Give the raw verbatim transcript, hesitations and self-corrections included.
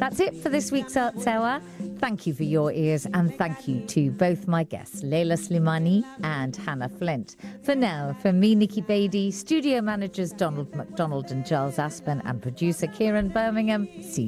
That's it for this week's Arts Hour. Thank you for your ears, and thank you to both my guests, Leila Slimani and Hannah Flint. For now, from me, Nikki Beatty, studio managers Donald McDonald and Giles Aspen, and producer Kieran Birmingham, see you.